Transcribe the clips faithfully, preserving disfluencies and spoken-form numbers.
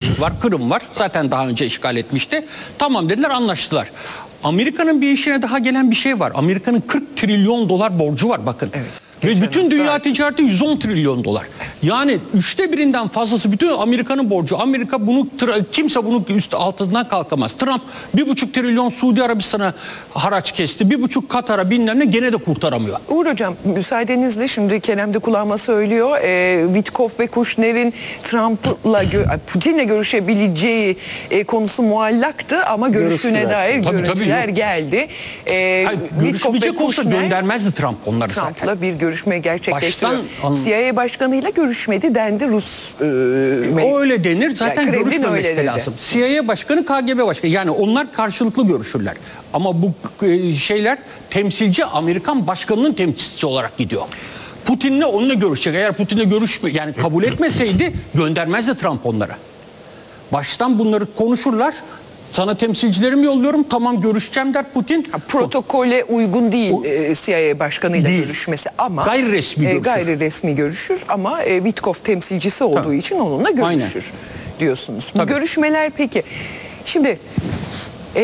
Karabağ var, Kırım var. Zaten daha önce işgal etmişti. Tamam dediler, anlaştılar. Amerika'nın bir işine daha gelen bir şey var. Amerika'nın kırk trilyon dolar borcu var bakın. Evet. Ve bütün dünya ticareti yüz on trilyon dolar. Yani üçte birinden fazlası bütün Amerika'nın borcu. Amerika bunu, kimse bunu üst altından kalkamaz. Trump bir buçuk trilyon Suudi Arabistan'a haraç kesti. Bir buçuk Katar'a bilmem ne, gene de kurtaramıyor. Uğur Hocam, müsaadenizle şimdi Kerem de kulağıma söylüyor. E, Witkoff ve Kushner'in Trump'la Putin'le görüşebileceği e, konusu muallaktı ama görüştüğüne dair tabii, görüntüler tabii, geldi. E, Hayır, görüşmeyecek olsa göndermezdi Trump onları zaten. Trump'la bir görüşme gerçekleştiriyor. Baştan, C I A başkanıyla görüşmedi dendi Rus. E, o öyle denir. Zaten yani görüşmemesi lazım. Dedi. C I A başkanı, K G B başkanı. Yani onlar karşılıklı görüşürler. Ama bu şeyler temsilci Amerikan başkanının temsilcisi olarak gidiyor. Putin'le onunla görüşecek. Eğer Putin'le görüşme, yani kabul etmeseydi göndermezdi Trump onlara. Baştan bunları konuşurlar. Sana temsilcilerimi yolluyorum, tamam görüşeceğim der Putin. Ha, protokole uygun değil o, e, C I A başkanıyla değil. görüşmesi ama gayri resmi e, görüşür. Gayri resmi görüşür ama e, Witkoff temsilcisi olduğu Tabii. için onunla görüşür. Aynen. Diyorsunuz. Bu görüşmeler peki. Şimdi e,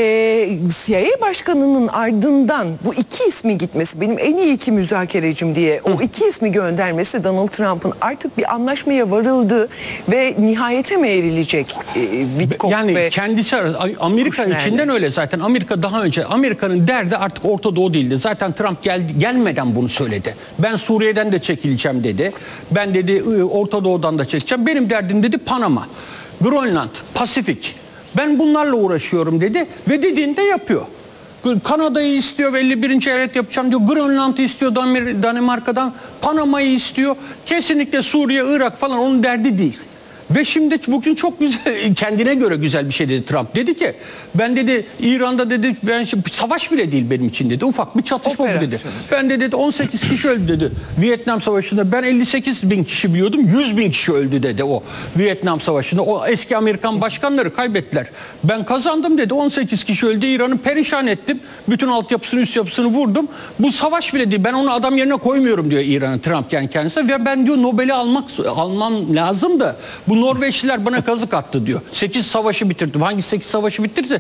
C I A başkanının ardından bu iki ismi gitmesi, benim en iyi iki müzakerecim diye o Hı. iki ismi göndermesi Donald Trump'ın artık bir anlaşmaya varıldı ve nihayete mi erilecek e, Witkoff yani ve kendisi Amerika Kushner'le. içinden öyle zaten. Amerika daha önce, Amerika'nın derdi artık Orta Doğu değildi. Zaten Trump gel, gelmeden bunu söyledi. Ben Suriye'den de çekileceğim dedi. Ben dedi Orta Doğu'dan da çekeceğim. Benim derdim dedi Panama, Grönland, Pasifik. Ben bunlarla uğraşıyorum dedi ve dediğini de yapıyor. Kanada'yı istiyor, elli birinci eyalet yapacağım diyor. Grönland'ı istiyor Danimarka'dan. Panama'yı istiyor. Kesinlikle Suriye, Irak falan onun derdi değil. Ve şimdi bugün çok güzel, kendine göre güzel bir şey dedi Trump. Dedi ki ben dedi İran'da dedi ben şimdi, savaş bile değil benim için dedi. Ufak bir çatışma oldu dedi. Ben de dedi on sekiz kişi öldü dedi. Vietnam Savaşı'nda ben elli sekiz bin kişi biliyordum. yüz bin kişi öldü dedi o Vietnam Savaşı'nda. O eski Amerikan başkanları kaybettiler. Ben kazandım dedi. on sekiz kişi öldü. İran'ı perişan ettim. Bütün altyapısını, üst yapısını vurdum. Bu savaş bile değil. Ben onu adam yerine koymuyorum diyor İran'ın Trump yani kendisi. Ve ben diyor Nobel'i almak almam lazım da bu Norveçliler bana kazık attı diyor. sekiz savaşı bitirdim. Hangi sekiz savaşı bitirdi?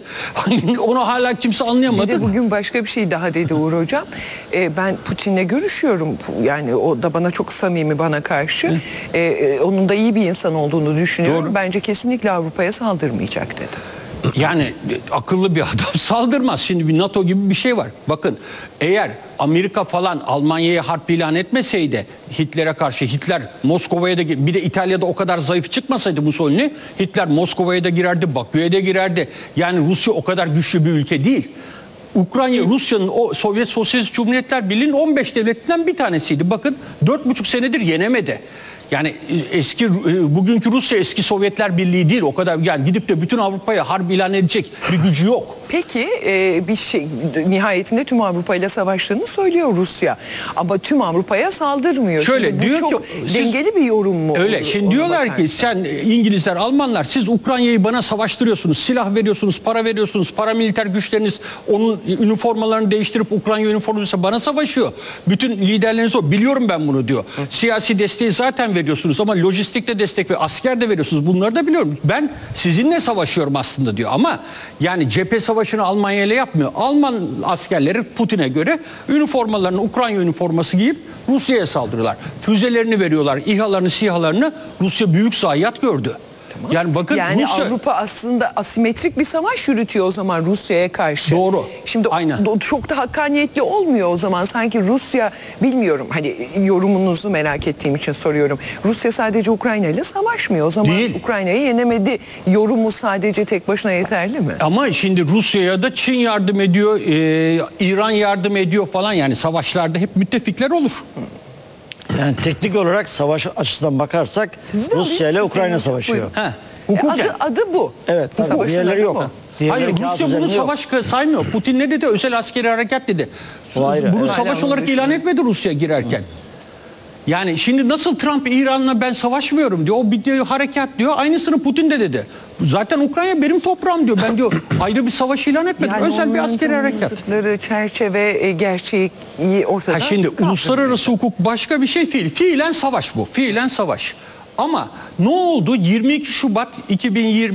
Onu hala kimse anlayamadı. Bir de bugün başka bir şey daha dedi Uğur Hocam. Ee, ben Putin'le görüşüyorum. Yani o da bana çok samimi, bana karşı. Ee, onun da iyi bir insan olduğunu düşünüyorum. Doğru. Bence kesinlikle Avrupa'ya saldırmayacak dedi. Yani akıllı bir adam saldırmaz. Şimdi bir NATO gibi bir şey var. Bakın eğer Amerika falan Almanya'ya harp ilan etmeseydi Hitler'e karşı, Hitler Moskova'ya da, bir de İtalya'da o kadar zayıf çıkmasaydı Mussolini, Hitler Moskova'ya da girerdi, Bakü'ye de girerdi. Yani Rusya o kadar güçlü bir ülke değil. Ukrayna, Rusya'nın o Sovyet Sosyalist Cumhuriyetler Birliği'nin on beş devletinden bir tanesiydi. Bakın dört buçuk senedir yenemedi. Yani eski bugünkü Rusya eski Sovyetler Birliği değil o kadar, yani gidip de bütün Avrupa'ya harp ilan edecek bir gücü yok. Peki e, bir şey nihayetinde tüm Avrupa ile savaştığını söylüyor Rusya ama tüm Avrupa'ya saldırmıyor. Şöyle şimdi bu diyor çok ki dengeli bir yorum mu? Öyle. Şimdi diyorlar bakarsan. ki sen İngilizler, Almanlar siz Ukrayna'yı bana savaştırıyorsunuz, silah veriyorsunuz, para veriyorsunuz, paramiliter güçleriniz onun üniformalarını değiştirip Ukrayna üniformasıyla bana savaşıyor. Bütün liderleriniz o. Biliyorum ben bunu diyor. Hı. Siyasi desteği zaten veriyorsunuz ama lojistikte destek ve asker de veriyorsunuz. Bunları da biliyorum. Ben sizinle savaşıyorum aslında diyor ama yani cephe savaşını Almanya ile yapmıyor. Alman askerleri Putin'e göre üniformalarını, Ukrayna üniforması giyip Rusya'ya saldırıyorlar. Füzelerini veriyorlar, İHA'larını, SİHA'larını. Rusya büyük zayiat gördü. Tamam. Yani bakın yani Rusya... Avrupa aslında asimetrik bir savaş yürütüyor o zaman Rusya'ya karşı. Doğru. Şimdi Aynen. çok da hakkaniyetli olmuyor o zaman. Sanki Rusya, bilmiyorum hani yorumunuzu merak ettiğim için soruyorum. Rusya sadece Ukrayna ile savaşmıyor. O zaman Ukrayna'yı yenemedi yorumu sadece tek başına yeterli mi? Ama şimdi Rusya'ya da Çin yardım ediyor, e, İran yardım ediyor falan, yani savaşlarda hep müttefikler olur. Hı. Yani teknik olarak savaş açısından bakarsak Rusya ile Ukrayna savaşıyor. E, adı, adı bu. Evet. Tabii, diğerleri yok. Mu? Hayır, Rusya bunu savaş yok. saymıyor. Putin ne dedi? Özel askeri harekat dedi. Bunu evet. savaş Aynen olarak ilan etmedi Rusya girerken. Hı. Yani şimdi nasıl Trump İran'la ben savaşmıyorum diyor. O bir diyor, harekat diyor. Aynısını Putin de dedi. Zaten Ukrayna benim toprağım diyor. Ben diyor ayrı bir savaş ilan etmedim. Yani özel bir askeri harekat. Çerçeve gerçeği ortada. Ha şimdi uluslararası hukuk başka bir şey, fiil. Fiilen savaş bu. Fiilen savaş. Ama ne oldu? yirmi iki Şubat iki bin yirmi